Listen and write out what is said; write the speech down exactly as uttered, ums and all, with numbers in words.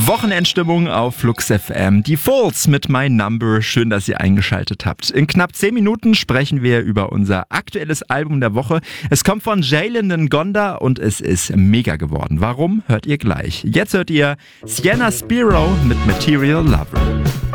Wochenendstimmung auf Flux F M. Die Falls mit My Number. Schön, dass ihr eingeschaltet habt. In knapp zehn Minuten sprechen wir über unser aktuelles Album der Woche. Es kommt von Jalen Ngonda und es ist mega geworden. Warum? Hört ihr gleich. Jetzt hört ihr Sienna Spiro mit Material Lover.